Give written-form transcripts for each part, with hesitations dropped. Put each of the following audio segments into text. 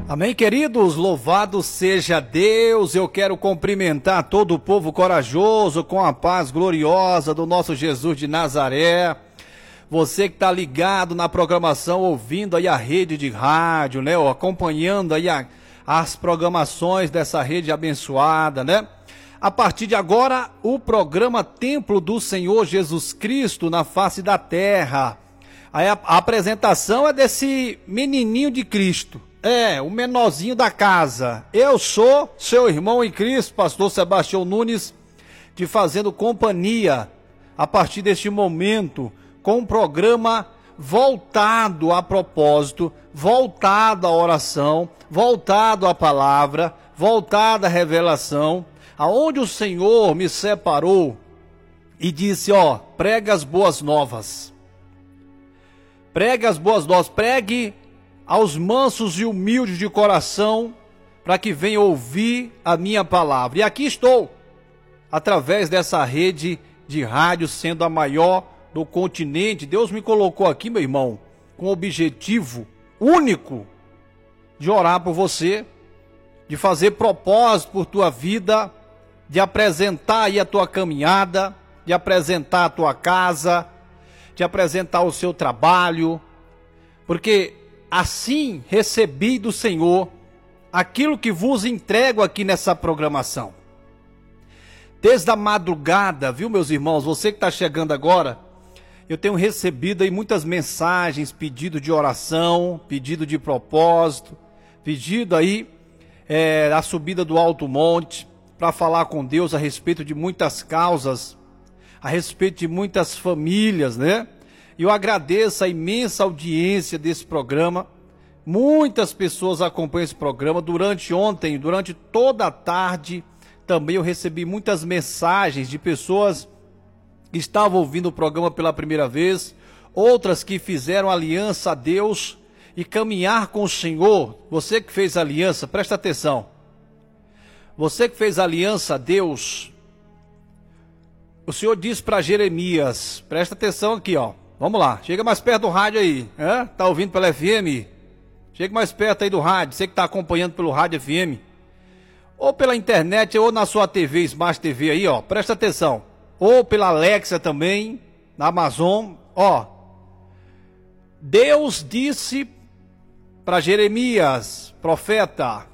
Amém, queridos? Louvado seja Deus. Eu quero cumprimentar todo o povo corajoso com a paz gloriosa do nosso Jesus de Nazaré. Você que está ligado na programação, ouvindo aí a rede de rádio, né? Ou acompanhando aí as programações dessa rede abençoada, né? A partir de agora, o programa Templo do Senhor Jesus Cristo na face da terra. Aí a apresentação é desse menininho de Cristo. O menorzinho da casa. Eu sou seu irmão em Cristo, pastor Sebastião Nunes, te fazendo companhia a partir deste momento, com um programa voltado a propósito, voltado à oração, voltado à palavra, voltado à revelação, aonde o Senhor me separou e disse, prega as boas novas. Pregue as boas novas, pregue aos mansos e humildes de coração, para que venham ouvir a minha palavra. E aqui estou, através dessa rede de rádio, sendo a maior do continente. Deus me colocou aqui, meu irmão, com o objetivo único de orar por você, de fazer propósito por tua vida, de apresentar aí a tua caminhada, de apresentar a tua casa, de apresentar o seu trabalho, porque assim recebi do Senhor aquilo que vos entrego aqui nessa programação. Desde a madrugada, viu, meus irmãos, você que está chegando agora, eu tenho recebido aí muitas mensagens, pedido de oração, pedido de propósito, pedido aí a subida do Alto Monte, para falar com Deus a respeito de muitas causas, a respeito de muitas famílias, né? E eu agradeço a imensa audiência desse programa. Muitas pessoas acompanham esse programa. Durante toda a tarde, também eu recebi muitas mensagens de pessoas que estavam ouvindo o programa pela primeira vez, outras que fizeram aliança a Deus e caminhar com o Senhor. Você que fez aliança, presta atenção. Você que fez aliança a Deus, o Senhor diz para Jeremias, presta atenção aqui, vamos lá, chega mais perto do rádio aí, tá ouvindo pela FM? Chega mais perto aí do rádio, você que está acompanhando pelo rádio FM, ou pela internet, ou na sua TV, Smart TV aí, presta atenção, ou pela Alexa também, na Amazon, Deus disse para Jeremias, profeta,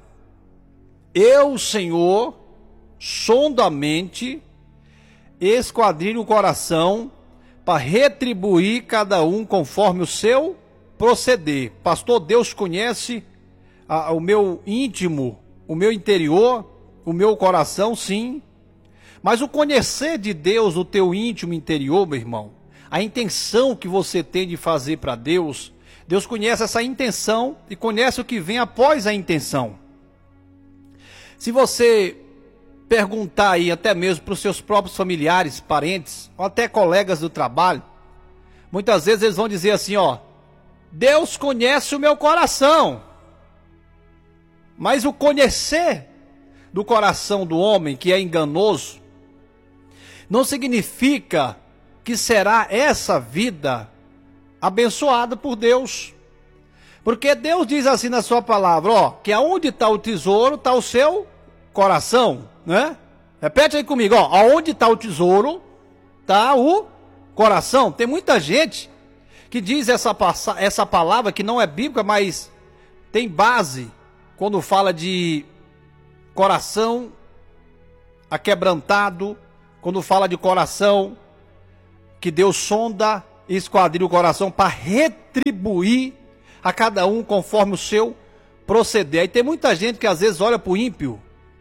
eu, Senhor, sondo a mente, esquadrilho o coração, para retribuir cada um conforme o seu proceder. Pastor, Deus conhece o meu íntimo, o meu interior, o meu coração, sim. Mas o conhecer de Deus, o teu íntimo interior, meu irmão, a intenção que você tem de fazer para Deus, Deus conhece essa intenção e conhece o que vem após a intenção. Se você perguntar aí até mesmo para os seus próprios familiares, parentes, ou até colegas do trabalho, muitas vezes eles vão dizer assim, Deus conhece o meu coração. Mas o conhecer do coração do homem, que é enganoso, não significa que será essa vida abençoada por Deus. Porque Deus diz assim na sua palavra, que aonde está o tesouro, está o seu coração, né? Repete aí comigo, aonde está o tesouro, está o coração. Tem muita gente que diz essa palavra que não é bíblica, mas tem base quando fala de coração aquebrantado, quando fala de coração que Deus sonda e esquadrilha o coração para retribuir a cada um conforme o seu proceder. Aí tem muita gente que às vezes olha para o ímpio,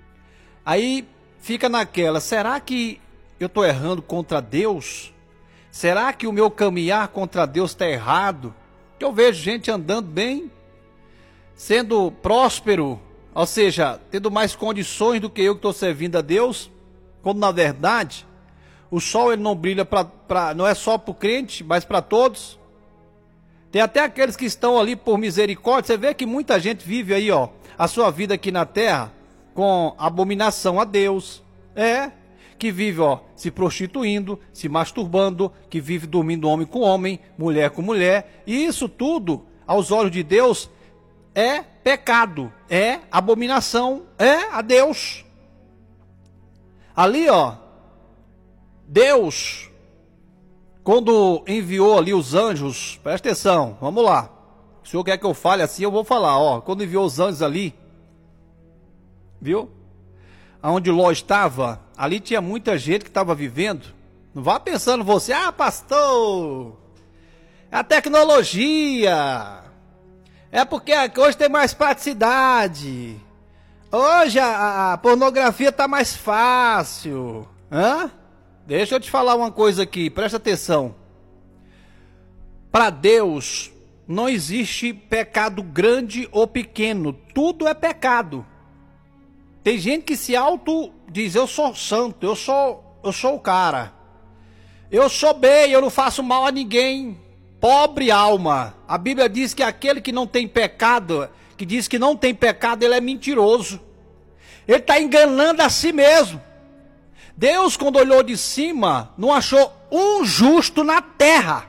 aí fica naquela, será que eu estou errando contra Deus? Será que o meu caminhar contra Deus está errado? Eu vejo gente andando bem, sendo próspero, ou seja, tendo mais condições do que eu que estou servindo a Deus, quando na verdade o sol ele não brilha não é só para o crente, mas para todos. Tem até aqueles que estão ali por misericórdia. Você vê que muita gente vive aí, a sua vida aqui na terra com abominação a Deus. Que vive, se prostituindo, se masturbando, que vive dormindo homem com homem, mulher com mulher. E isso tudo, aos olhos de Deus, é pecado, é abominação, é a Deus. Ali, ó, Deus, quando enviou ali os anjos, presta atenção, vamos lá. O senhor quer que eu fale assim, eu vou falar, ó. Quando enviou os anjos ali, viu? Aonde Ló estava, ali tinha muita gente que estava vivendo. Não vá pensando você, pastor, a tecnologia, é porque hoje tem mais praticidade, hoje a pornografia está mais fácil. Deixa eu te falar uma coisa aqui, presta atenção. Para Deus não existe pecado grande ou pequeno, tudo é pecado. Tem gente que se auto diz, eu sou santo, eu sou o cara, eu sou bem, eu não faço mal a ninguém. Pobre alma. A Bíblia diz que aquele que não tem pecado, que diz que não tem pecado, ele é mentiroso. Ele está enganando a si mesmo. Deus, quando olhou de cima, não achou um justo na terra.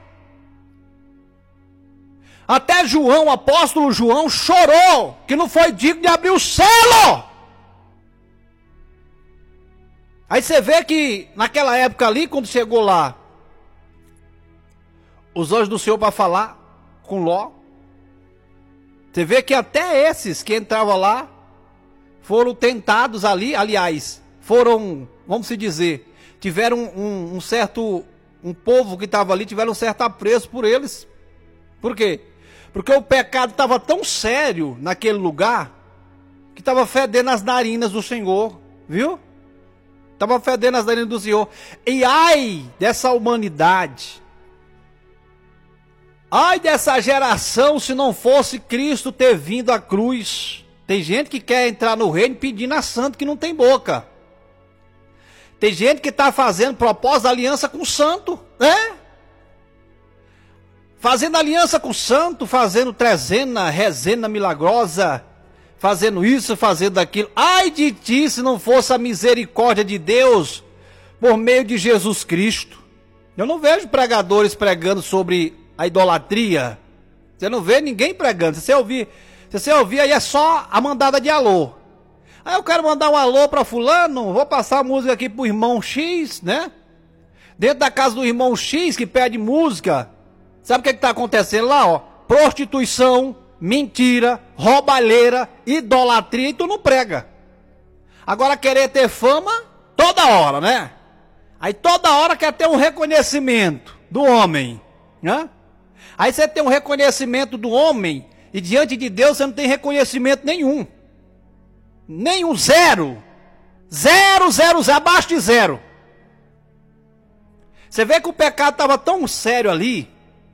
Até João, o apóstolo João, chorou que não foi digno de abrir o selo. Aí você vê que naquela época ali, quando chegou lá, os anjos do Senhor para falar com Ló, você vê que até esses que entravam lá, foram tentados ali, aliás, foram, vamos se dizer, tiveram um povo que estava ali, tiveram um certo apreço por eles. Por quê? Porque o pecado estava tão sério naquele lugar, que estava fedendo as narinas do Senhor, viu? Estava fedendo as narinas do Senhor. E ai dessa humanidade, ai dessa geração, se não fosse Cristo ter vindo à cruz. Tem gente que quer entrar no reino pedindo a santo que não tem boca. Tem gente que está fazendo propósito de aliança com o santo, né? Fazendo aliança com o santo, fazendo trezena, rezena milagrosa, fazendo isso, fazendo aquilo. Ai de ti se não fosse a misericórdia de Deus por meio de Jesus Cristo. Eu não vejo pregadores pregando sobre a idolatria. Você não vê ninguém pregando. Se você ouvir aí é só a mandada de alô. Aí eu quero mandar um alô para fulano, vou passar a música aqui pro irmão X, né? Dentro da casa do irmão X que pede música. Sabe o que está acontecendo lá, ó? Prostituição, mentira, roubalheira, idolatria, e tu não prega. Agora querer ter fama toda hora, né? Aí toda hora quer ter um reconhecimento do homem, né? Aí você tem um reconhecimento do homem e diante de Deus você não tem reconhecimento nenhum. Nenhum, zero. Zero, zero, zero, abaixo de zero. Você vê que o pecado estava tão sério ali,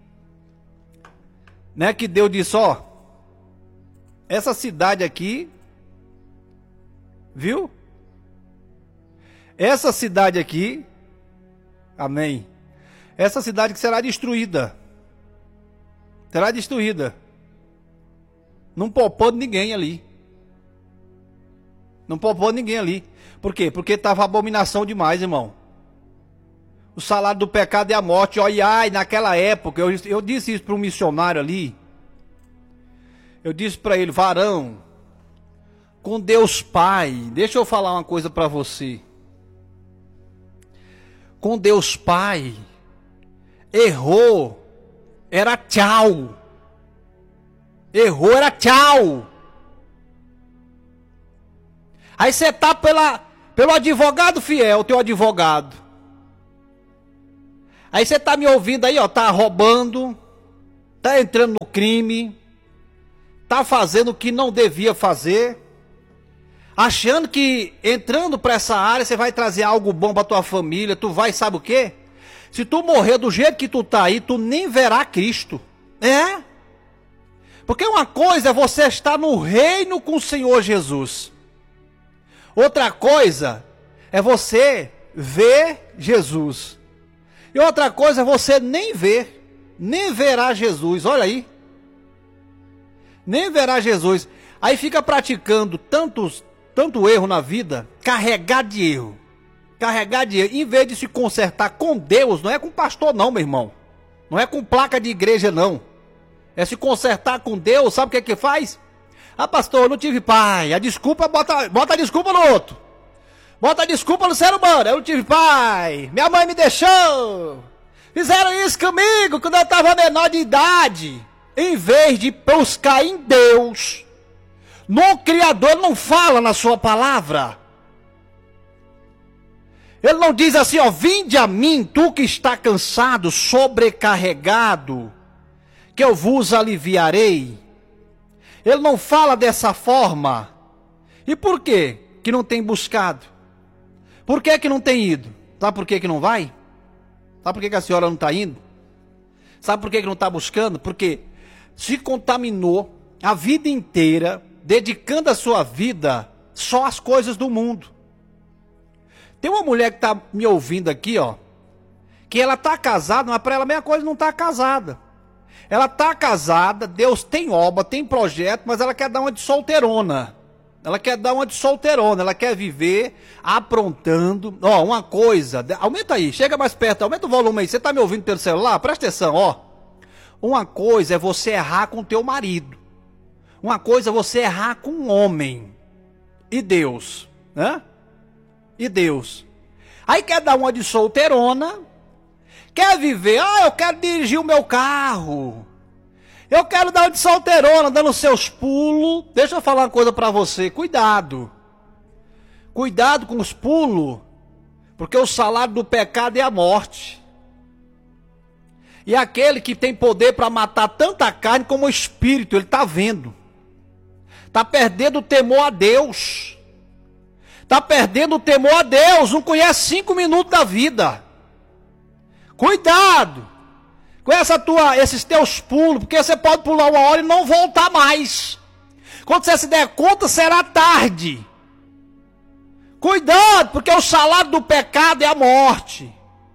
né, que Deus disse, ó, essa cidade aqui, viu? Essa cidade aqui, amém, essa cidade que será destruída, não poupando ninguém ali, por quê? Porque estava abominação demais, irmão. O salário do pecado é a morte. Olha, ai, naquela época, eu disse isso para um missionário ali. Eu disse para ele, varão, com Deus Pai, deixa eu falar uma coisa para você. Com Deus Pai, errou, era tchau. Errou, era tchau. Aí você tá pelo advogado fiel, teu advogado. Aí você tá me ouvindo aí, ó, tá roubando, tá entrando no crime, tá fazendo o que não devia fazer, achando que entrando para essa área você vai trazer algo bom para tua família, tu vai, sabe o quê? Se tu morrer do jeito que tu tá aí, tu nem verá Cristo. É? Porque uma coisa é você estar no reino com o Senhor Jesus. Outra coisa é você ver Jesus. E outra coisa é você nem verá Jesus, olha aí. Nem verá Jesus. Aí fica praticando tanto erro na vida, carregado de erro. Em vez de se consertar com Deus, não é com pastor não, meu irmão. Não é com placa de igreja não. É se consertar com Deus, sabe o que é que faz? Ah, pastor, eu não tive pai. A desculpa, bota a desculpa no outro. Bota a desculpa no ser humano. Eu não tive pai. Minha mãe me deixou. Fizeram isso comigo quando eu estava menor de idade. Em vez de buscar em Deus, no Criador, ele não fala na sua palavra. Ele não diz assim, ó, vinde a mim, tu que está cansado, sobrecarregado, que eu vos aliviarei. Ele não fala dessa forma. E por quê que não tem buscado? Por que que não tem ido? Sabe por que que não vai? Sabe por que que a senhora não está indo? Sabe por que que não está buscando? Porque se contaminou a vida inteira, dedicando a sua vida só às coisas do mundo. Tem uma mulher que está me ouvindo aqui, ó, que ela está casada, mas para ela a mesma coisa não está casada. Ela está casada, Deus tem obra, tem projeto, mas ela quer dar uma de solteirona. Ela quer dar uma de solteirona, ela quer viver aprontando. Ó, uma coisa, aumenta aí, chega mais perto, aumenta o volume aí. Você está me ouvindo pelo celular? Presta atenção, ó. Uma coisa é você errar com o teu marido. Uma coisa é você errar com um homem. E Deus, né? E Deus. Aí quer dar uma de solteirona, quer viver, eu quero dirigir o meu carro, eu quero dar uma de solteirona, dando seus pulos. Deixa eu falar uma coisa para você, cuidado. Cuidado com os pulos, porque o salário do pecado é a morte. E aquele que tem poder para matar tanta carne como o espírito, ele está vendo. Está perdendo o temor a Deus. Está perdendo o temor a Deus, não conhece 5 minutos da vida. Cuidado com esses teus pulos, porque você pode pular uma hora e não voltar mais. Quando você se der conta, será tarde. Cuidado, porque o salário do pecado é a morte.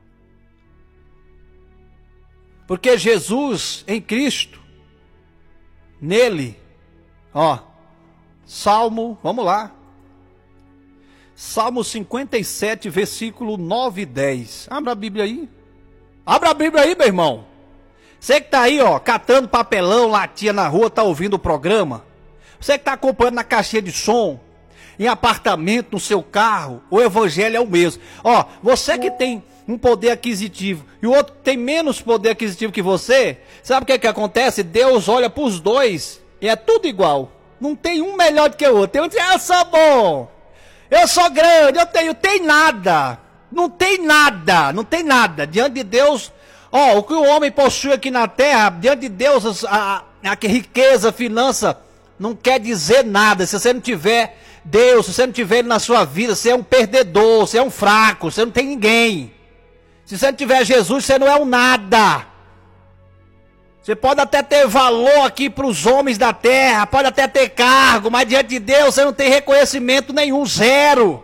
Porque Jesus em Cristo, nele, ó, Salmo, vamos lá. Salmo 57, versículo 9 e 10. Abra a Bíblia aí. Abra a Bíblia aí, meu irmão. Você que está aí, ó, catando papelão, latinha na rua, está ouvindo o programa. Você que está acompanhando na caixinha de som, em apartamento, no seu carro, o evangelho é o mesmo. Ó, você que tem um poder aquisitivo e o outro tem menos poder aquisitivo que você, sabe o que que acontece? Deus olha para os dois e é tudo igual. Não tem um melhor do que o outro. Tem um que diz, eu sou bom. Eu sou grande, tem nada. Não tem nada, não tem nada. Diante de Deus, ó, o que o homem possui aqui na terra, diante de Deus, a riqueza, a finança, não quer dizer nada. Se você não tiver Deus, se você não tiver Ele na sua vida, você é um perdedor, você é um fraco, você não tem ninguém. Se você não tiver Jesus, você não é um nada. Você pode até ter valor aqui para os homens da terra, pode até ter cargo, mas diante de Deus você não tem reconhecimento nenhum, zero.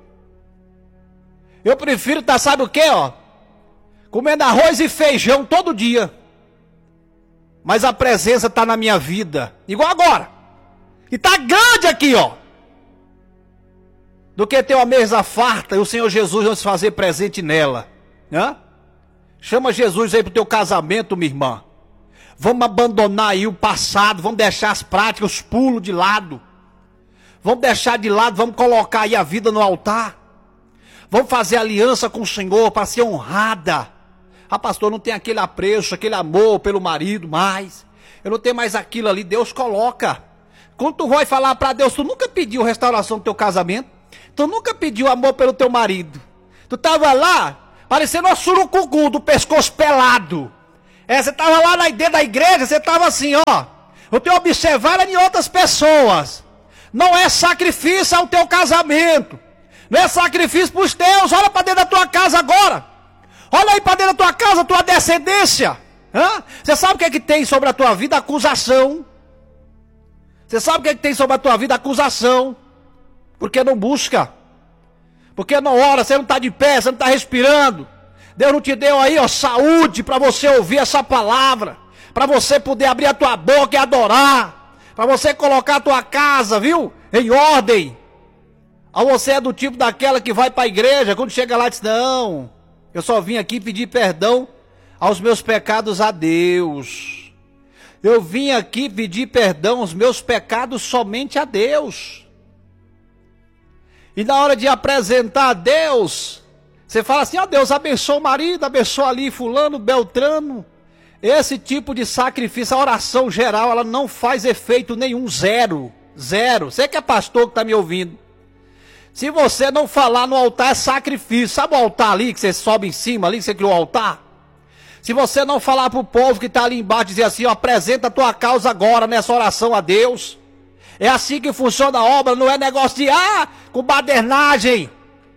Eu prefiro estar, sabe o que, ó? Comendo arroz e feijão todo dia. Mas a presença está na minha vida, igual agora. E está grande aqui, ó. Do que ter uma mesa farta e o Senhor Jesus vai se fazer presente nela. Né? Chama Jesus aí para o teu casamento, minha irmã. Vamos abandonar aí o passado, vamos deixar as práticas, os pulos de lado. Vamos deixar de lado, vamos colocar aí a vida no altar. Vamos fazer aliança com o Senhor para ser honrada. Ah, pastor, não tem aquele apreço, aquele amor pelo marido mais. Eu não tenho mais aquilo ali, Deus coloca. Quando tu vai falar para Deus, tu nunca pediu restauração do teu casamento. Tu nunca pediu amor pelo teu marido. Tu estava lá, parecendo uma surucucu do pescoço pelado. Você estava lá dentro da igreja, você estava assim, ó. Eu tenho observado em outras pessoas. Não é sacrifício ao teu casamento. Não é sacrifício para os teus. Olha para dentro da tua casa agora. Olha aí para dentro da tua casa, tua descendência. Você sabe o que é que tem sobre a tua vida? Acusação. Você sabe o que é que tem sobre a tua vida? Acusação. Porque não busca. Porque não ora, você não está de pé, você não está respirando. Deus não te deu aí, ó, saúde para você ouvir essa palavra. Para você poder abrir a tua boca e adorar. Para você colocar a tua casa, viu? Em ordem. Ou você é do tipo daquela que vai para a igreja, quando chega lá diz, não, eu só vim aqui pedir perdão aos meus pecados a Deus. Eu vim aqui pedir perdão aos meus pecados somente a Deus. E na hora de apresentar a Deus, você fala assim, ó Deus, abençoa o marido, abençoa ali fulano, beltrano. Esse tipo de sacrifício, a oração geral, ela não faz efeito nenhum, zero. Você que é pastor que está me ouvindo. Se você não falar no altar, é sacrifício. Sabe o altar ali, que você sobe em cima ali, que você criou o altar? Se você não falar para o povo que está ali embaixo, dizer assim, ó, apresenta a tua causa agora nessa oração a Deus. É assim que funciona a obra, não é negócio de, com badernagem.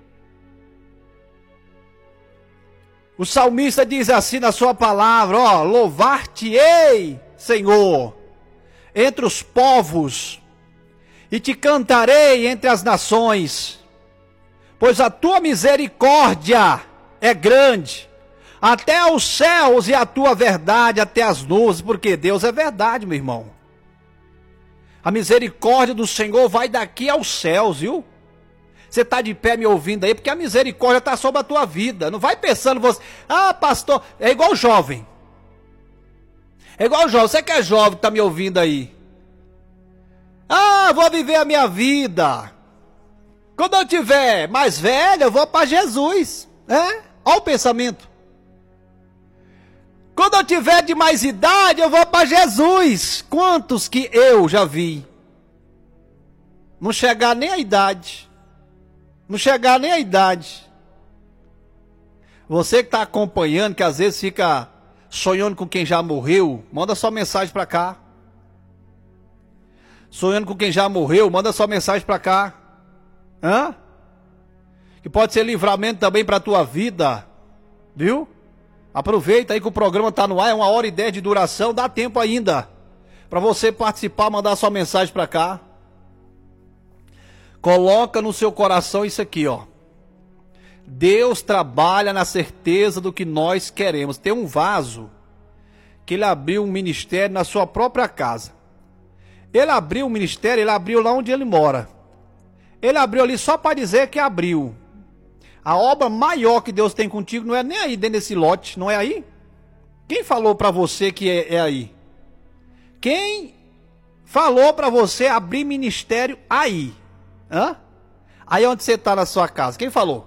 O salmista diz assim na sua palavra, ó, louvar-te-ei, Senhor, entre os povos, e te cantarei entre as nações, pois a tua misericórdia é grande, até os céus, e a tua verdade até as nuvens, porque Deus é verdade, meu irmão. A misericórdia do Senhor vai daqui aos céus, viu? Você está de pé me ouvindo aí, porque a misericórdia está sobre a tua vida. Não vai pensando você, pastor, é igual jovem. É igual jovem, você que é jovem que está me ouvindo aí. Vou viver a minha vida. Quando eu tiver mais velho, eu vou para Jesus. Olha o pensamento. Quando eu tiver de mais idade, eu vou para Jesus. Quantos que eu já vi? Não chegar nem a idade. Não chegar nem a idade. Você que está acompanhando, que às vezes fica sonhando com quem já morreu, manda sua mensagem para cá. Sonhando com quem já morreu, manda sua mensagem para cá. Que pode ser livramento também para a tua vida. Viu? Aproveita aí que o programa está no ar, é 1h10 de duração, dá tempo ainda. Para você participar, mandar sua mensagem para cá. Coloca no seu coração isso aqui, ó. Deus trabalha na certeza do que nós queremos. Tem um vaso que ele abriu um ministério na sua própria casa. Ele abriu o ministério, ele abriu lá onde ele mora. Ele abriu ali só para dizer que abriu. A obra maior que Deus tem contigo não é nem aí dentro desse lote, não é aí? Quem falou para você que é aí? Quem falou para você abrir ministério aí? Aí onde você está na sua casa? Quem falou?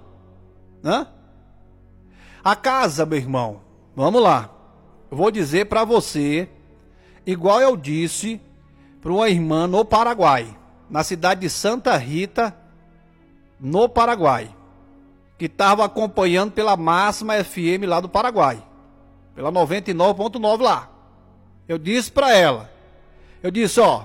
A casa, meu irmão, vamos lá. Eu vou dizer para você, igual eu disse para uma irmã no Paraguai, na cidade de Santa Rita, no Paraguai, que estava acompanhando pela Máxima FM lá do Paraguai, pela 99.9 lá. Eu disse para ela, ó,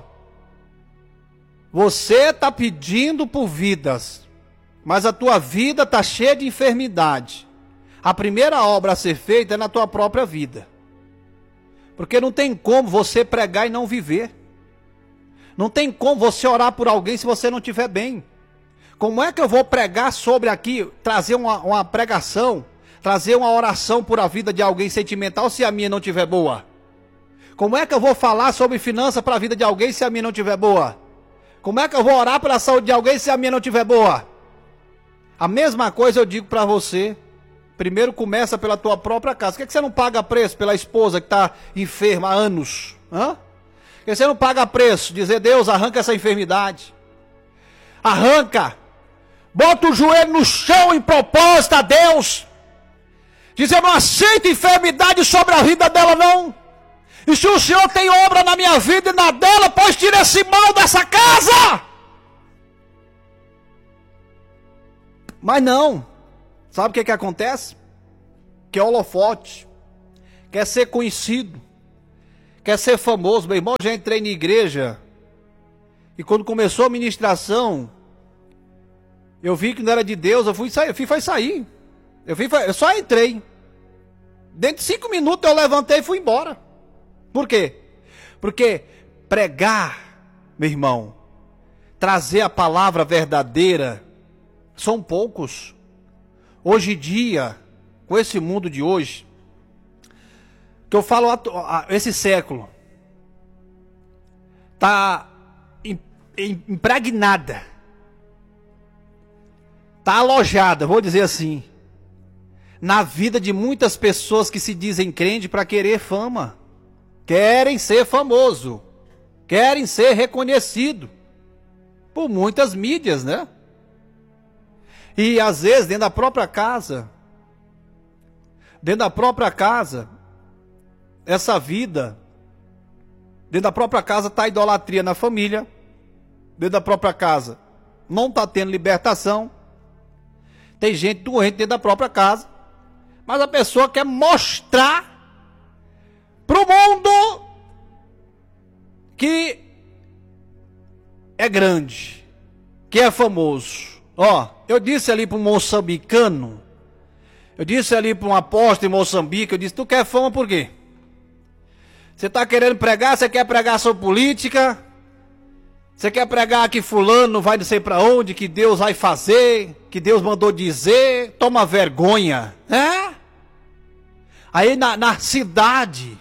você está pedindo por vidas, mas a tua vida está cheia de enfermidade. A primeira obra a ser feita é na tua própria vida. Porque não tem como você pregar e não viver. Não tem como você orar por alguém se você não estiver bem. Como é que eu vou pregar sobre aqui, trazer uma pregação, trazer uma oração por a vida de alguém sentimental se a minha não estiver boa? Como é que eu vou falar sobre finança para a vida de alguém se a minha não estiver boa? Como é que eu vou orar pela saúde de alguém se a minha não estiver boa? A mesma coisa eu digo para você. Primeiro começa pela tua própria casa. Por que você não paga preço pela esposa que está enferma há anos? Por que você não paga preço? Dizer, Deus, arranca essa enfermidade. Arranca. Bota o joelho no chão em propósito a Deus. Dizer, não aceita enfermidade sobre a vida dela não. E se o Senhor tem obra na minha vida e na dela, pois tira esse mal dessa casa. Mas não. Sabe o que acontece? Quer holofote. Quer ser conhecido. Quer ser famoso. Meu irmão, já entrei na igreja. E quando começou a ministração, eu vi que não era de Deus, eu fui sair. Eu só entrei. Dentro de 5 minutos eu levantei e fui embora. Por quê? Porque pregar, meu irmão, trazer a palavra verdadeira, são poucos. Hoje em dia, com esse mundo de hoje, que eu falo, esse século, está impregnada, está alojada, vou dizer assim, na vida de muitas pessoas que se dizem crente para querer fama. querem ser famoso, querem ser reconhecido por muitas mídias, né? E às vezes dentro da própria casa, essa vida, dentro da própria casa está a idolatria na família, dentro da própria casa não está tendo libertação, tem gente doente dentro da própria casa, mas a pessoa quer mostrar para o mundo que é grande, que é famoso. Ó, eu disse ali para um moçambicano, eu disse ali para um apóstolo em Moçambique, eu disse, tu quer fama por quê? Você está querendo pregar, você quer pregar sobre política, você quer pregar que fulano não vai não sei para onde, que Deus vai fazer, que Deus mandou dizer, toma vergonha, né? Aí na cidade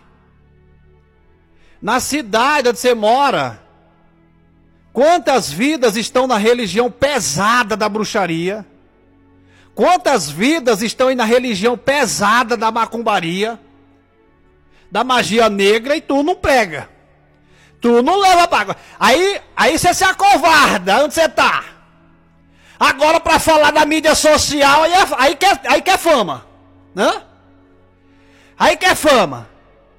onde você mora, quantas vidas estão na religião pesada da bruxaria? Quantas vidas estão aí na religião pesada da macumbaria, da magia negra, e tu não prega? Tu não leva pra água. Aí você se acovarda, onde você tá? Agora para falar da mídia social, aí quer fama, né? Aí quer fama.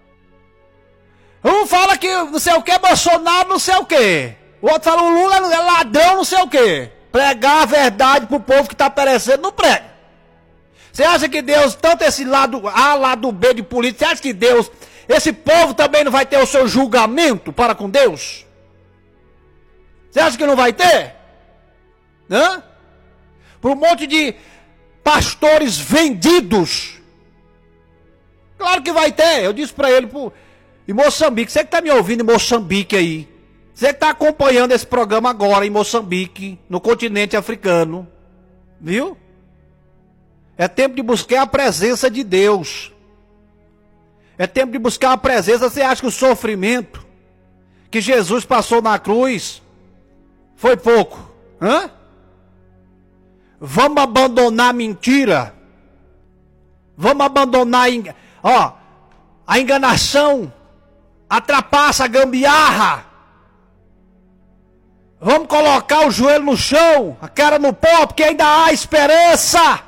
Um fala que não sei o que, Bolsonaro não sei o que. O outro fala o Lula é ladrão não sei o que. Pregar a verdade pro povo que tá perecendo, não prega. Você acha que Deus, tanto esse lado A, lado B de política, você acha que Deus, esse povo também não vai ter o seu julgamento para com Deus? Você acha que não vai ter? Hã? Por um monte de pastores vendidos. Claro que vai ter. Eu disse para ele, em Moçambique, você que está me ouvindo em Moçambique aí, você que está acompanhando esse programa agora em Moçambique, no continente africano, viu? É tempo de buscar a presença de Deus. É tempo de buscar a presença. Você acha que o sofrimento que Jesus passou na cruz foi pouco? Hã? Vamos abandonar a mentira. Vamos abandonar a enganação, a trapaça, a gambiarra. Vamos colocar o joelho no chão, a cara no pó, porque ainda há esperança.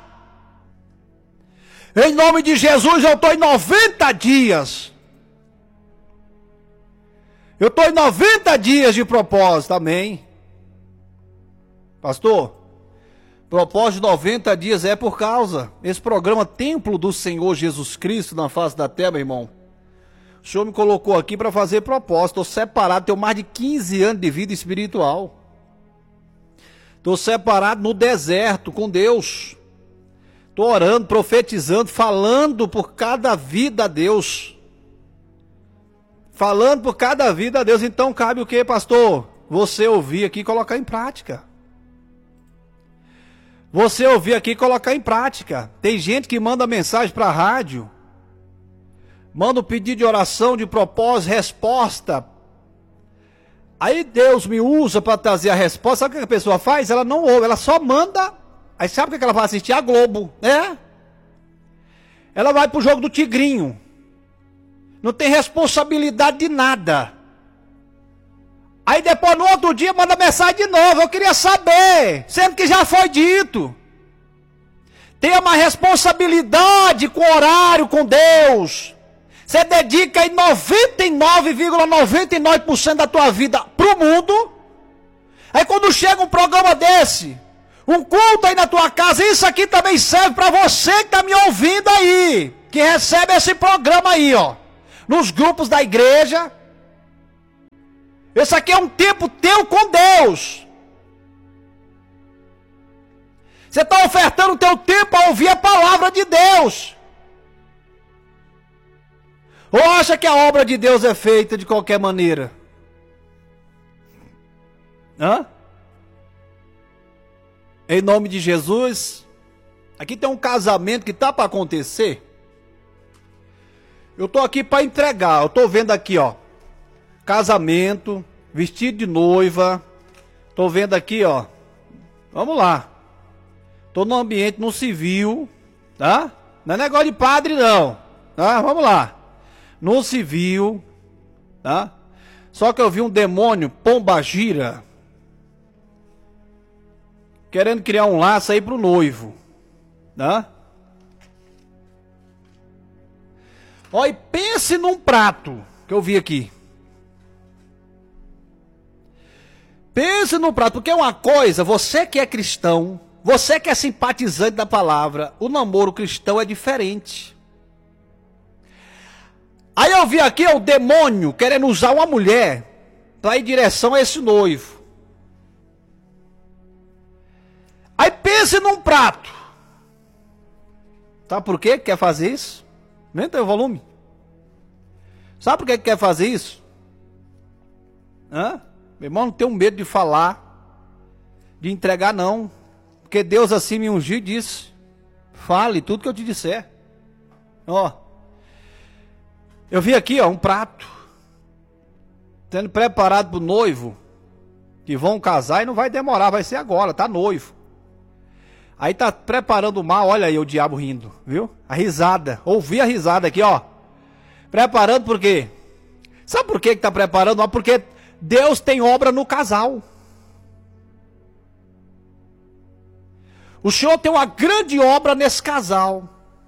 Em nome de Jesus, eu estou em 90 dias. Eu estou em 90 dias de propósito, amém? Pastor, propósito de 90 dias é por causa esse programa Templo do Senhor Jesus Cristo na face da terra, meu irmão. O Senhor me colocou aqui para fazer propósito. Estou separado, tenho mais de 15 anos de vida espiritual. Estou separado no deserto com Deus. Estou orando, profetizando, falando por cada vida a Deus. Falando por cada vida a Deus. Então cabe o que, pastor? Você ouvir aqui e colocar em prática. Você ouvir aqui e colocar em prática. Tem gente que manda mensagem para a rádio, manda um pedido de oração, de propósito, resposta. Aí Deus me usa para trazer a resposta. Sabe o que a pessoa faz? Ela não ouve, ela só manda. Aí sabe o que ela vai assistir? A Globo, né? Ela vai pro jogo do Tigrinho. Não tem responsabilidade de nada. Aí depois no outro dia manda mensagem de novo. Eu queria saber, sendo que já foi dito. Tenha uma responsabilidade com o horário, com Deus. Você dedica aí 99,99% da tua vida pro mundo. Aí quando chega um programa desse, um culto aí na tua casa, isso aqui também serve para você que está me ouvindo aí, que recebe esse programa aí, ó, nos grupos da igreja. Esse aqui é um tempo teu com Deus. Você está ofertando o teu tempo a ouvir a palavra de Deus. Ou acha que a obra de Deus é feita de qualquer maneira? Hã? Em nome de Jesus. Aqui tem um casamento que está para acontecer. Eu estou aqui para entregar. Eu estou vendo aqui, ó, casamento, vestido de noiva. Estou vendo aqui, ó. Vamos lá. Estou no ambiente, no civil, tá? Não é negócio de padre, não. Tá? Vamos lá. No civil, tá? Só que eu vi um demônio, pombagira, querendo criar um laço aí pro noivo, tá? Ó, e pense num prato que eu vi aqui. Pense num prato, porque é uma coisa, você que é cristão, você que é simpatizante da palavra, o namoro cristão é diferente. Aí eu vi aqui o demônio querendo usar uma mulher para ir em direção a esse noivo. Aí pense num prato. Sabe por que quer fazer isso? Aumenta o volume. Sabe por que quer fazer isso? Hã? Meu irmão, não tenho medo de falar, de entregar não. Porque Deus assim me ungiu e disse: fale tudo que eu te disser. Ó, eu vi aqui, ó, um prato sendo preparado para o noivo, que vão casar e não vai demorar, vai ser agora, tá noivo. Aí tá preparando o mal, olha aí o diabo rindo, viu? A risada, ouvi a risada aqui, ó. Preparando por quê? Sabe por que tá preparando? Porque Deus tem obra no casal. O Senhor tem uma grande obra nesse casal.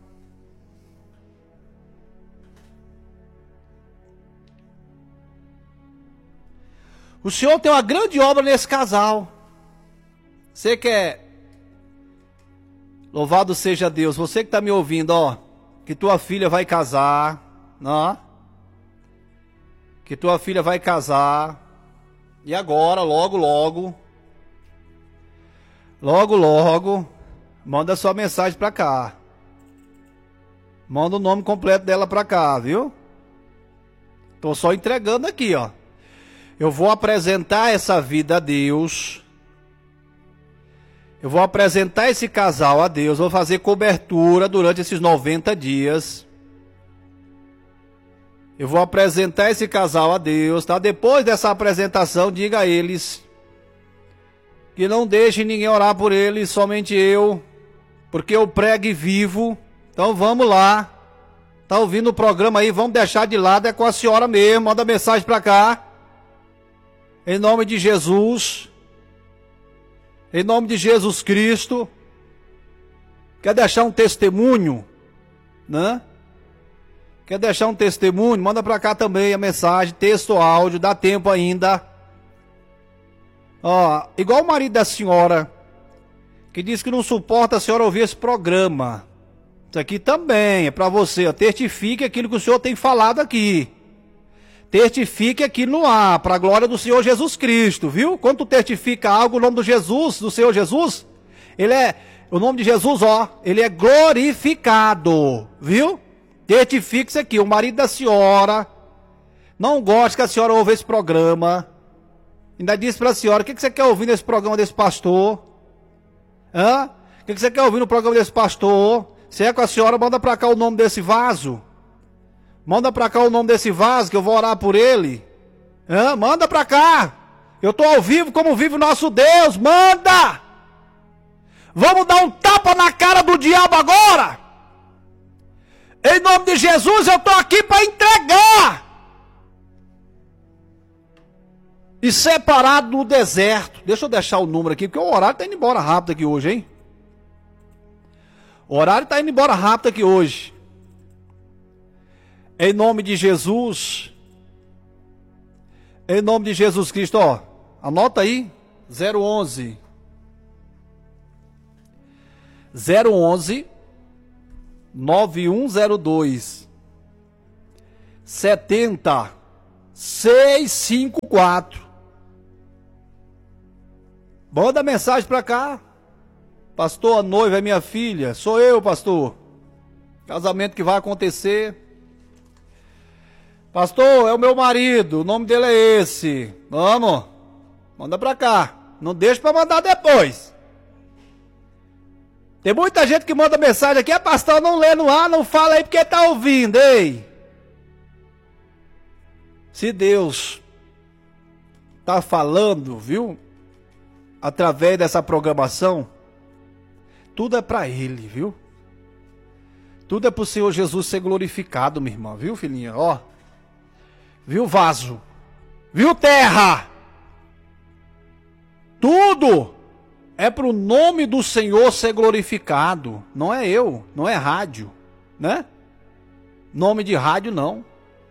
O Senhor tem uma grande obra nesse casal. Você quer... Louvado seja Deus. Você que está me ouvindo, ó. Que tua filha vai casar. Ó. Que tua filha vai casar. E agora, logo, logo. Logo, logo. Manda sua mensagem para cá. Manda o nome completo dela para cá, viu? Tô só entregando aqui, ó. Eu vou apresentar essa vida a Deus. Eu vou apresentar esse casal a Deus. Vou fazer cobertura durante esses 90 dias. Eu vou apresentar esse casal a Deus, tá? Depois dessa apresentação, diga a eles que não deixem ninguém orar por eles, somente eu. Porque eu prego e vivo. Então vamos lá. Tá ouvindo o programa aí? Vamos deixar de lado. É com a senhora mesmo. Manda mensagem pra cá. Em nome de Jesus. Em nome de Jesus Cristo. Quer deixar um testemunho? Né? Quer deixar um testemunho? Manda pra cá também a mensagem, texto ou áudio. Dá tempo ainda. Ó, igual o marido da senhora, que diz que não suporta a senhora ouvir esse programa. Isso aqui também é pra você. Ó. Testifique aquilo que o senhor tem falado aqui. Testifique aqui no ar, para a glória do Senhor Jesus Cristo, viu? Quando tu testifica algo, o nome do Jesus, do Senhor Jesus, o nome de Jesus, ó, ele é glorificado, viu? Testifique isso aqui, o marido da senhora não gosta que a senhora ouça esse programa. Ainda disse para a senhora: o que você quer ouvir nesse programa desse pastor? Hã? O que você quer ouvir no programa desse pastor? Se é com a senhora, manda para cá o nome desse vaso. Manda pra cá o nome desse vaso que eu vou orar por ele. Hã? Manda pra cá. Eu tô ao vivo como vive o nosso Deus. Manda! Vamos dar um tapa na cara do diabo agora. Em nome de Jesus eu tô aqui para entregar. E separado no deserto. Deixa eu deixar o número aqui, porque o horário tá indo embora rápido aqui hoje, hein? O horário tá indo embora rápido aqui hoje. Em nome de Jesus. Em nome de Jesus Cristo, ó. Anota aí. 011 9102 70 654. Manda mensagem pra cá. Pastor, a noiva é minha filha. Sou eu, pastor. Casamento que vai acontecer. Pastor, é o meu marido, o nome dele é esse. Vamos, manda pra cá. Não deixa pra mandar depois. Tem muita gente que manda mensagem aqui: pastor, não lê no ar, não fala aí porque tá ouvindo, ei. Se Deus tá falando, viu? Através dessa programação, tudo é pra Ele, viu? Tudo é pro Senhor Jesus ser glorificado, minha irmã, viu, filhinha? Ó. viu, vaso, viu, terra, tudo é para o nome do Senhor ser glorificado. Não é eu, não é rádio, né? Nome de rádio não.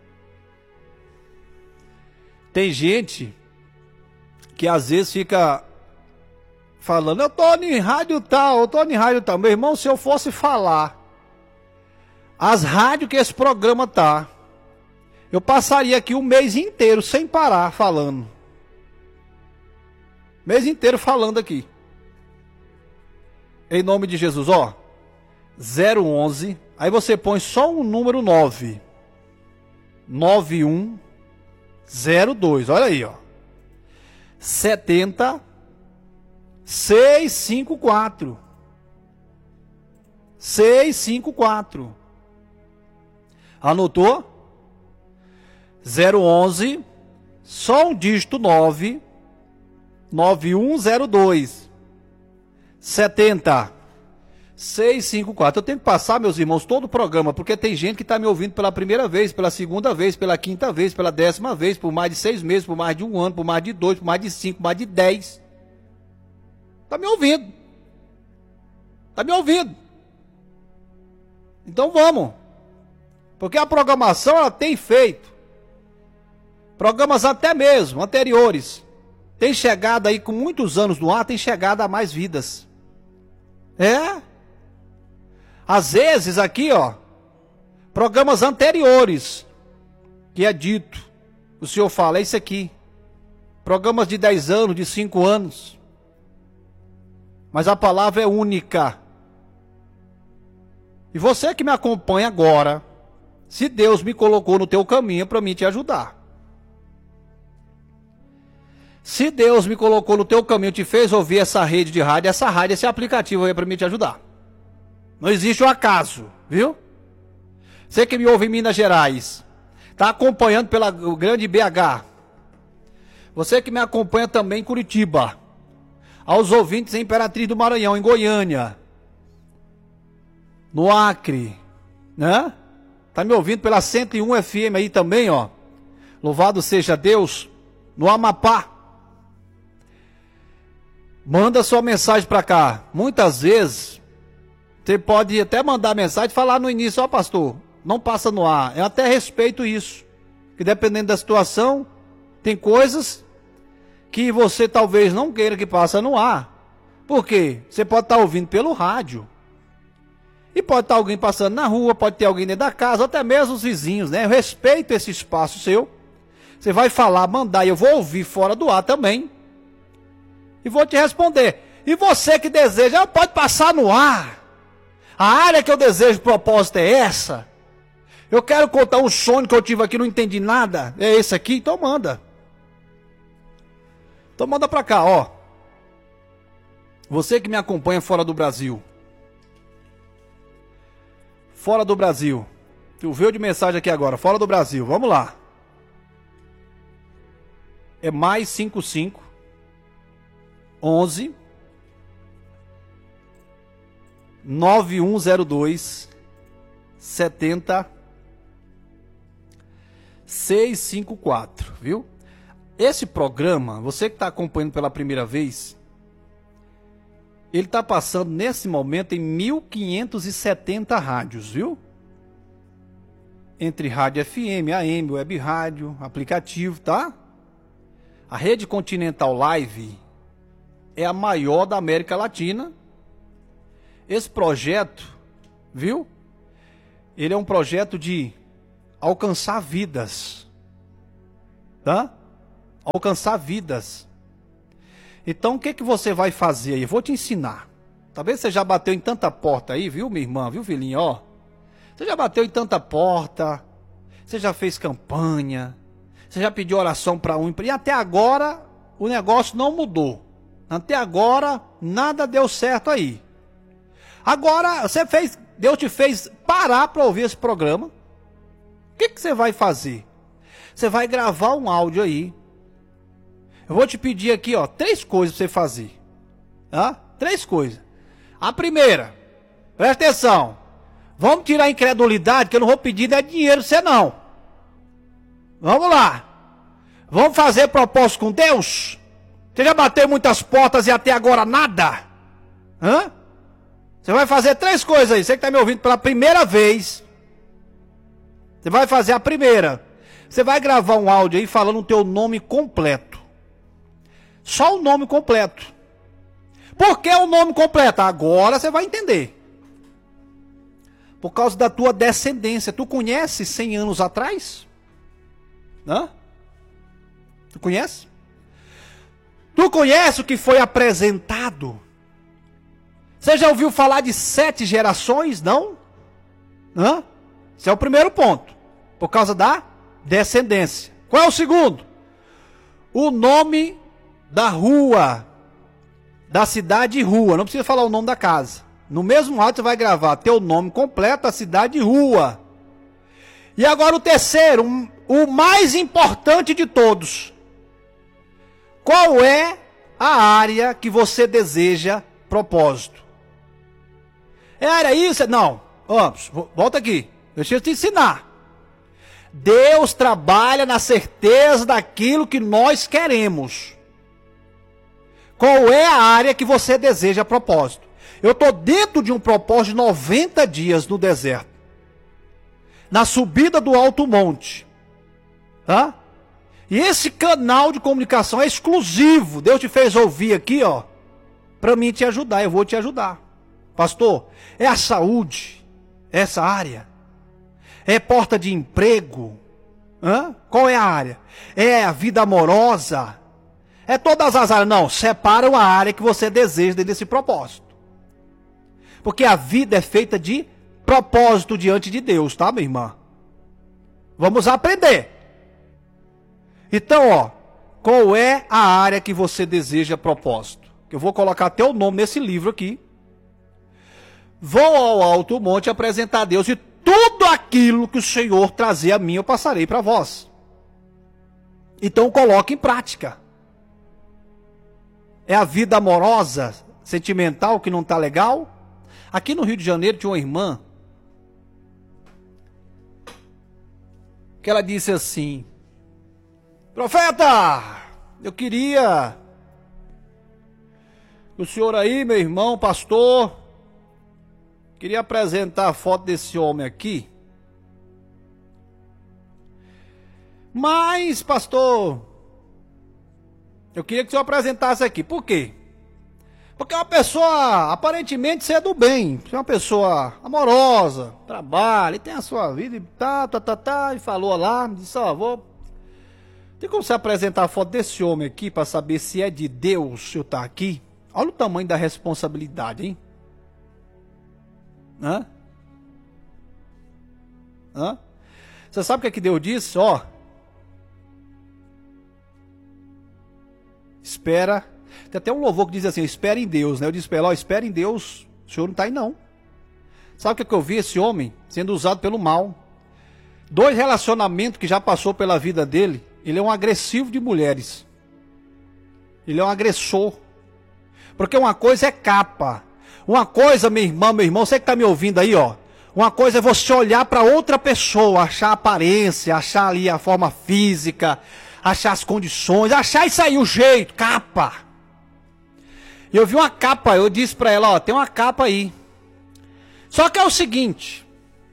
Tem gente que às vezes fica falando, eu tô em rádio tal, eu tô em rádio tal. Meu irmão, se eu fosse falar as rádios que esse programa tá, eu passaria aqui um mês inteiro sem parar falando. Mês inteiro falando aqui. Em nome de Jesus, ó. 011, aí você põe só o número 9. 9102, olha aí, ó. 70 654. 654. Anotou? 011, só um dígito 9, 9102. 70 654. Eu tenho que passar, meus irmãos, todo o programa, porque tem gente que está me ouvindo pela primeira vez, pela segunda vez, pela quinta vez, pela 10ª vez, por mais de 6 meses, por mais de 1 ano, por mais de 2, por mais de 5, por mais de 10. Está me ouvindo. Está me ouvindo. Então vamos. Porque a programação ela tem feito. Programas até mesmo anteriores. Tem chegado aí com muitos anos no ar, tem chegado a mais vidas. É. Às vezes aqui, ó, programas anteriores, que é dito, o senhor fala, é isso aqui. Programas de 10 anos, de 5 anos. Mas a palavra é única. E você que me acompanha agora, se Deus me colocou no teu caminho, é para mim te ajudar. Se Deus me colocou no teu caminho, te fez ouvir essa rede de rádio, esse aplicativo aí é para mim te ajudar. Não existe um acaso, viu? Você que me ouve em Minas Gerais, está acompanhando pela grande BH. Você que me acompanha também em Curitiba. Aos ouvintes em Imperatriz do Maranhão, em Goiânia. No Acre, né? Tá me ouvindo pela 101 FM aí também, ó. Louvado seja Deus. No Amapá. Manda sua mensagem para cá. Muitas vezes, você pode até mandar mensagem e falar no início, ó pastor, não passa no ar. Eu até respeito isso. Que dependendo da situação, tem coisas que você talvez não queira que passe no ar. Por quê? Você pode estar ouvindo pelo rádio. E pode estar alguém passando na rua, pode ter alguém dentro da casa, até mesmo os vizinhos, né? Eu respeito esse espaço seu. Você vai falar, mandar, e eu vou ouvir fora do ar também. E vou te responder. E você que deseja, pode passar no ar. A área que eu desejo, propósito é essa. Eu quero contar um sonho que eu tive aqui, não entendi nada. É esse aqui, então manda. Então manda pra cá, ó. Você que me acompanha fora do Brasil. Fora do Brasil. Tu veio de mensagem aqui agora, fora do Brasil. Vamos lá. É mais 55 11 9102 70 654, viu? Esse programa, você que está acompanhando pela primeira vez, ele está passando nesse momento em 1570 rádios, viu? Entre rádio FM, AM, web rádio, aplicativo, tá? A Rede Continental Live é a maior da América Latina. Esse projeto, viu? Ele é um projeto de alcançar vidas, tá? Alcançar vidas. Então o que que você vai fazer aí? Eu vou te ensinar. Talvez você já bateu em tanta porta aí, viu, minha irmã, viu, filhinha, ó? Você já bateu em tanta porta, você já fez campanha, você já pediu oração para um, e até agora o negócio não mudou. Até agora nada deu certo aí. Agora Deus te fez parar para ouvir esse programa. O que que você vai fazer? Você vai gravar um áudio aí. Eu vou te pedir aqui, ó, 3 coisas para você fazer. Tá? 3 coisas. A primeira, presta atenção. Vamos tirar a incredulidade, que eu não vou pedir dinheiro pra você não. Vamos lá. Vamos fazer propósito com Deus? Você já bateu muitas portas e até agora nada? Hã? Você vai fazer 3 coisas aí. Você que está me ouvindo pela primeira vez. Você vai fazer a primeira. Você vai gravar um áudio aí falando o teu nome completo. Só o nome completo. Por que o nome completo? Agora você vai entender. Por causa da tua descendência. Tu conhece 100 anos atrás? Hã? Tu conhece? Tu conhece o que foi apresentado? Você já ouviu falar de 7 gerações? Não? Hã? Esse é o primeiro ponto. Por causa da descendência. Qual é o segundo? O nome da rua. Da cidade e rua. Não precisa falar o nome da casa. No mesmo áudio você vai gravar teu nome completo, a cidade e rua. E agora o terceiro, o mais importante de todos. Qual é a área que você deseja propósito? É área isso? Não. Vamos, volta aqui. Deixa eu te ensinar. Deus trabalha na certeza daquilo que nós queremos. Qual é a área que você deseja propósito? Eu estou dentro de um propósito de 90 dias no deserto. Na subida do Alto Monte. Tá? E esse canal de comunicação é exclusivo. Deus te fez ouvir aqui, ó. Para mim te ajudar. Eu vou te ajudar. Pastor, é a saúde. Essa área. É porta de emprego. Hã? Qual é a área? É a vida amorosa. É todas as áreas. Não, separa a área que você deseja desse propósito. Porque a vida é feita de propósito diante de Deus, tá, minha irmã? Vamos aprender. Então, ó, qual é a área que você deseja propósito? Eu vou colocar até o nome nesse livro aqui. Vou ao alto monte apresentar a Deus e tudo aquilo que o Senhor trazer a mim eu passarei para vós. Então coloque em prática. É a vida amorosa, sentimental que não está legal? Aqui no Rio de Janeiro tinha uma irmã que ela disse assim: profeta, eu queria o senhor aí, meu irmão, pastor, queria apresentar a foto desse homem aqui. Mas, pastor, eu queria que o senhor apresentasse aqui. Por quê? Porque é uma pessoa, aparentemente, você é do bem. Você é uma pessoa amorosa, trabalha, e tem a sua vida, e falou lá, disse, ó, vou... Tem como você apresentar a foto desse homem aqui, para saber se é de Deus, se eu tá aqui? Olha o tamanho da responsabilidade, hein? Hã? Hã? Você sabe o que é que Deus disse? Ó, espera. Tem até um louvor que diz assim, espera em Deus, né? Eu disse para ela, ó, espera em Deus, o senhor não está aí não. Sabe o que é que eu vi esse homem sendo usado pelo mal? 2 relacionamentos que já passou pela vida dele, ele é um agressivo de mulheres. Ele é um agressor. Porque uma coisa é capa. Uma coisa, minha irmã, meu irmão, você que está me ouvindo aí, ó. Uma coisa é você olhar para outra pessoa, achar a aparência, achar ali a forma física, achar as condições, achar isso aí, o jeito, capa. E eu vi uma capa, eu disse para ela, ó, tem uma capa aí. Só que é o seguinte.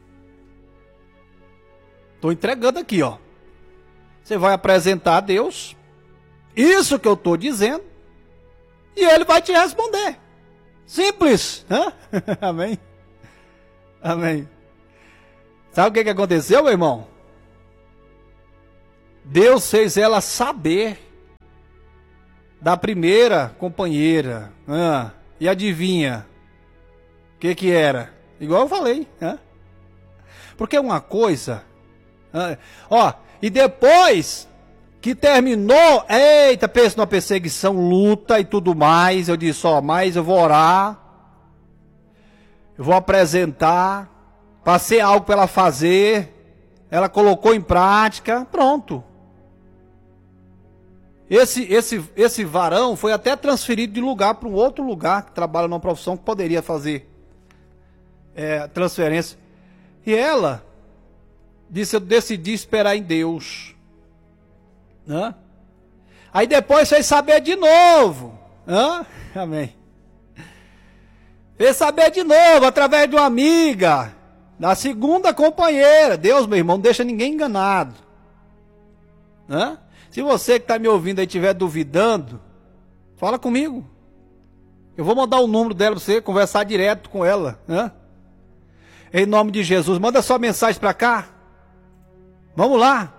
Estou entregando aqui, ó. Você vai apresentar a Deus isso que eu estou dizendo e Ele vai te responder. Simples. Hã? Amém? Amém. Sabe o que aconteceu, meu irmão? Deus fez ela saber da primeira companheira. E adivinha? O que era? Igual eu falei. Porque uma coisa... Ó, e depois que terminou, eita, pensa numa perseguição, luta e tudo mais. Eu disse, ó, mas eu vou orar. Eu vou apresentar. Passei algo para ela fazer. Ela colocou em prática. Pronto. Esse varão foi até transferido de lugar para um outro lugar, que trabalha numa profissão que poderia fazer transferência. E ela disse, eu decidi esperar em Deus. Hã? Aí depois fez saber de novo. Hã? Amém. Fez saber de novo, através de uma amiga, da segunda companheira. Deus, meu irmão, não deixa ninguém enganado. Hã? Se você que está me ouvindo aí estiver duvidando, fala comigo. Eu vou mandar o número dela para você conversar direto com ela. Hã? Em nome de Jesus, manda sua mensagem para cá. Vamos lá.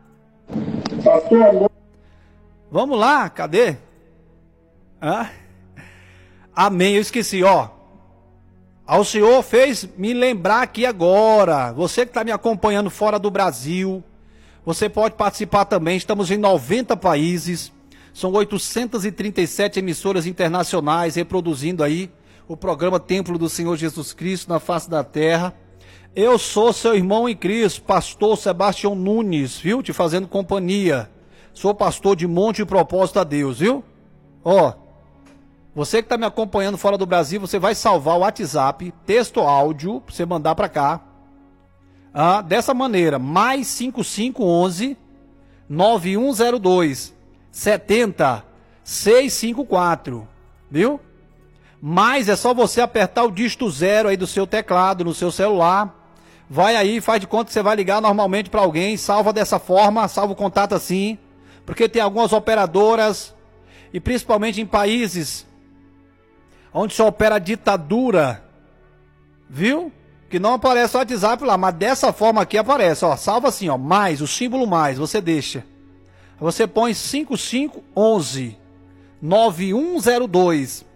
Vamos lá, cadê? Hã? Amém, eu esqueci, ó. Ao Senhor fez me lembrar aqui agora. Você que está me acompanhando fora do Brasil, você pode participar também. Estamos em 90 países. São 837 emissoras internacionais reproduzindo aí o programa Templo do Senhor Jesus Cristo na face da terra. Eu sou seu irmão em Cristo, pastor Sebastião Nunes, viu? Te fazendo companhia. Sou pastor de Monte e Propósito a Deus, viu? Ó. Você que está me acompanhando fora do Brasil, você vai salvar o WhatsApp, texto áudio, para você mandar para cá. Dessa maneira, mais 5511 9102 70654, viu? Mas é só você apertar o dígito 0 aí do seu teclado, no seu celular. Vai aí, faz de conta que você vai ligar normalmente para alguém, salva dessa forma, salva o contato assim, porque tem algumas operadoras, e principalmente em países onde se opera a ditadura, viu? Que não aparece o WhatsApp lá, mas dessa forma aqui aparece, ó, salva assim, ó, mais, o símbolo mais, você deixa. Você põe 5511 9102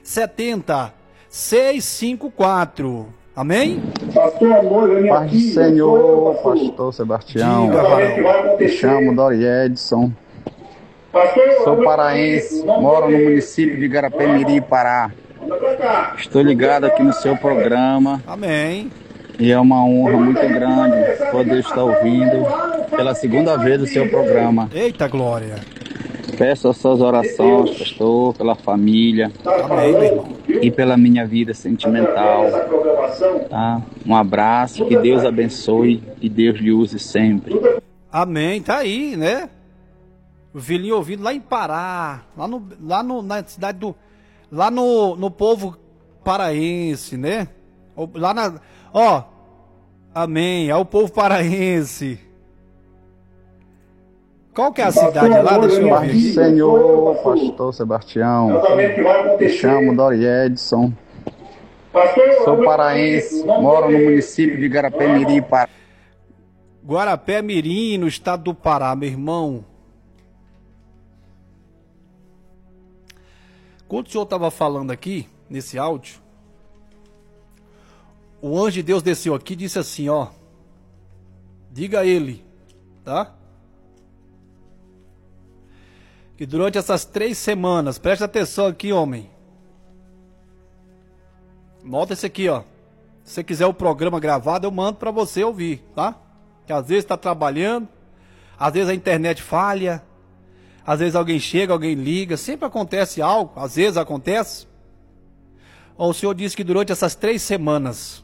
70654. Amém? Pastor Amor, vem Paz aqui. do Senhor, pastor Sebastião. Me chamo Dori Edson. Sou paraense, moro no município de Igarapé-Miri, Pará. Estou ligado aqui no seu programa. Amém. E é uma honra muito grande poder estar ouvindo pela segunda vez o seu programa. Eita glória. Peço as suas orações, pastor, pela família. Amém, meu irmão. E pela minha vida sentimental. Tá? Um abraço, que Deus abençoe e Deus lhe use sempre. Amém, tá aí, né? O filhinho ouvindo lá em Pará, na cidade do... Lá no povo paraense, né? Lá na... Ó, amém, é o povo paraense. Qual que é a cidade lá? Deixa eu ver Paz do aqui. Senhor, pastor Sebastião. Me chamo Dori Edson. Sou paraense, moro no município de Igarapé-Miri, Pará. Guarapé-Mirim, no estado do Pará, meu irmão. Quando o senhor estava falando aqui, nesse áudio, o anjo de Deus desceu aqui e disse assim, ó. Diga a ele, tá? Que durante essas 3 semanas, preste atenção aqui, homem. Nota esse aqui, ó. Se você quiser o programa gravado, eu mando para você ouvir, tá? Que às vezes está trabalhando, às vezes a internet falha, às vezes alguém chega, alguém liga, sempre acontece algo, às vezes acontece. O Senhor disse que durante essas 3 semanas,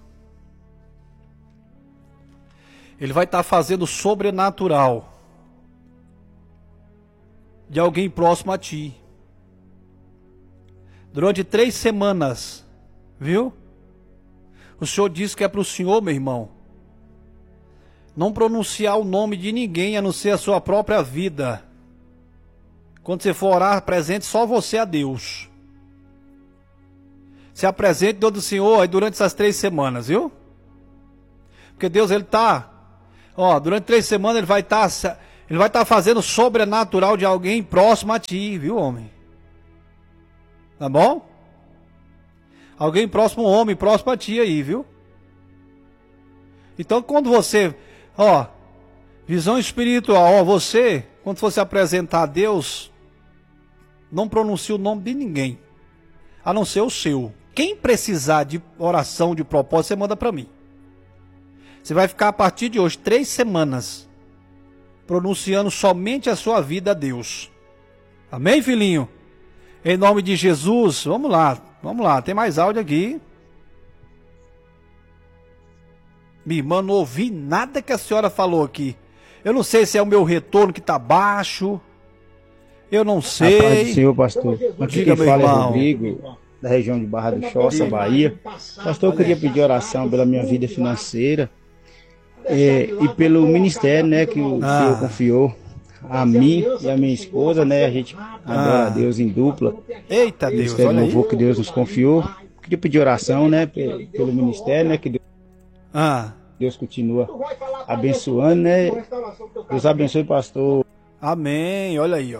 Ele vai estar fazendo sobrenatural de alguém próximo a ti. Durante 3 semanas, viu? O Senhor disse que é para o Senhor, meu irmão, não pronunciar o nome de ninguém a não ser a sua própria vida. Quando você for orar, apresente só você a Deus. Se apresente diante do Senhor aí durante essas 3 semanas, viu? Porque Deus, Ele está, ó, durante 3 semanas Ele vai estar fazendo sobrenatural de alguém próximo a ti, viu, homem? Tá bom? Alguém próximo, um homem próximo a ti aí, viu? Então, quando você, ó, visão espiritual, ó, você, quando for se apresentar a Deus, não pronuncie o nome de ninguém, a não ser o seu. Quem precisar de oração, de propósito, você manda para mim. Você vai ficar a partir de hoje 3 semanas pronunciando somente a sua vida a Deus. Amém, filhinho? Em nome de Jesus, vamos lá, tem mais áudio aqui. Minha irmã, não ouvi nada que a senhora falou aqui. Eu não sei se é o meu retorno que está baixo. Eu não A paz do sei. Senhor, pastor. Aqui Diga, quem meu fala é irmão. Rodrigo, da região de Barra do Choça, Bahia. Pastor, eu queria pedir oração pela minha vida financeira e pelo ministério, né, que o Senhor confiou a mim e a minha esposa, né? A gente adora a Deus em dupla. Eita Deus, Ministério olha aí. louvor que Deus nos confiou. Queria pedir oração, né, pelo ministério, né, que Deus continua abençoando, né? Deus abençoe, pastor. Amém, olha aí, ó.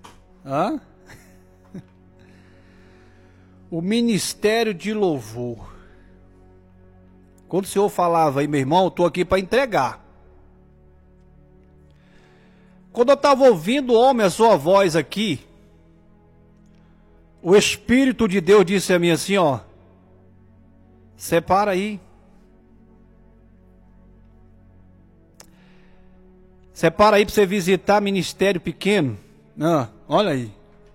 O ministério de louvor. Quando o senhor falava aí, meu irmão, eu tô aqui para entregar. Quando eu estava ouvindo, homem, a sua voz aqui, o Espírito de Deus disse a mim assim, ó, separa aí. Separa aí para você visitar ministério pequeno. Olha aí.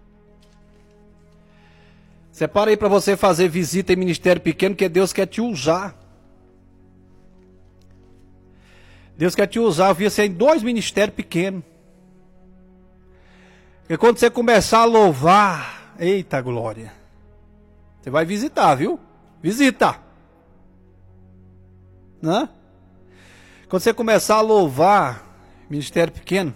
Separa aí para você fazer visita em ministério pequeno, que Deus quer te usar. Deus quer te usar. Eu vi você em 2 ministérios pequenos. Porque quando você começar a louvar, eita glória, você vai visitar, viu? Visita. Quando você começar a louvar, ministério pequeno,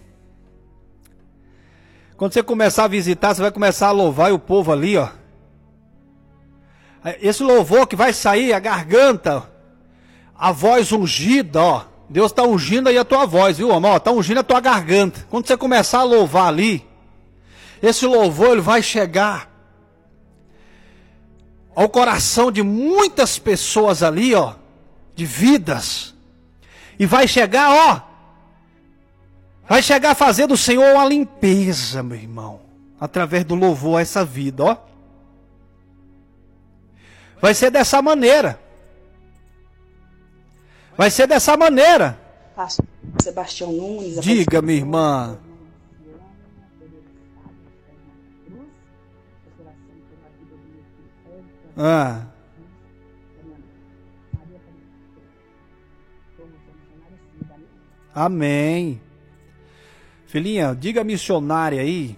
quando você começar a visitar, você vai começar a louvar e o povo ali, ó. Esse louvor que vai sair, a garganta, a voz ungida, ó. Deus está ungindo aí a tua voz, viu, amor? Está ungindo a tua garganta. Quando você começar a louvar ali, esse louvor ele vai chegar ao coração de muitas pessoas ali, ó, de vidas. E vai chegar, ó, vai chegar a fazer do Senhor uma limpeza, meu irmão, através do louvor a essa vida, ó. Vai ser dessa maneira. Vai ser dessa maneira. Pastor Sebastião Nunes. Diga, minha irmã. Amém. Filhinha, diga missionária aí.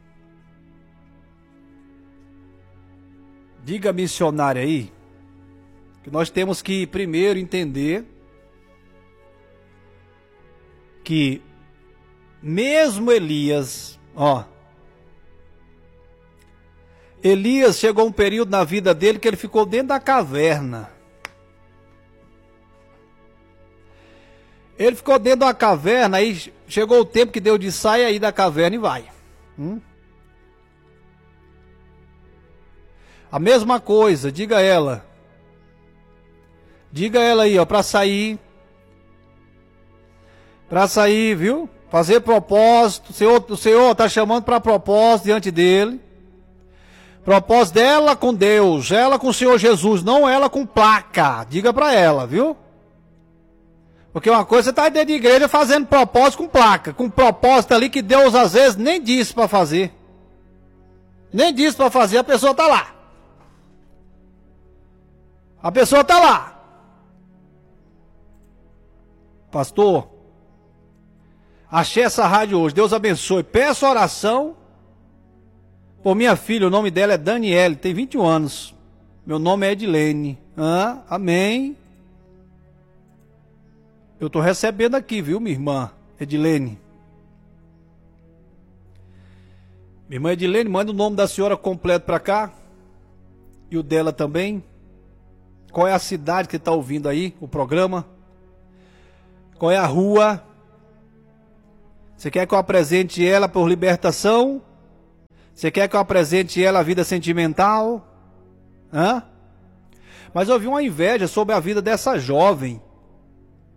Diga missionária aí. Que nós temos que primeiro entender que mesmo Elias, ó, Elias chegou um período na vida dele que ele ficou dentro da caverna. Ele ficou dentro da caverna, aí chegou o tempo que Deus disse, sai aí da caverna e vai. A mesma coisa, diga ela. Diga ela aí, ó, para sair. Para sair, viu? Fazer propósito. O Senhor está chamando para propósito diante dele. Propósito dela com Deus, ela com o Senhor Jesus, não ela com placa. Diga para ela, viu? Porque uma coisa você está dentro de igreja fazendo propósito com placa. Com propósito ali que Deus às vezes nem disse para fazer. Nem disse para fazer, a pessoa está lá. A pessoa está lá. Pastor, achei essa rádio hoje, Deus abençoe. Peço oração por minha filha, o nome dela é Daniele, tem 21 anos. Meu nome é Edilene. Amém. Eu estou recebendo aqui, viu, minha irmã Edilene. Minha irmã Edilene, manda o nome da senhora completo para cá. E o dela também. Qual é a cidade que está ouvindo aí o programa? Qual é a rua? Você quer que eu apresente ela por libertação? Você quer que eu apresente ela a vida sentimental? Mas eu vi uma inveja sobre a vida dessa jovem.